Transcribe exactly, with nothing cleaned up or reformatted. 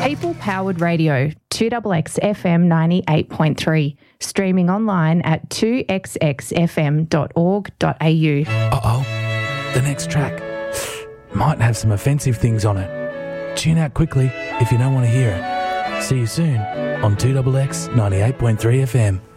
People-powered radio, two X X F M ninety-eight point three. Streaming online at two x x f m dot org dot a u. Uh-oh, the next track might have some offensive things on it. Tune out quickly if you don't want to hear it. See you soon on two X X ninety-eight point three F M.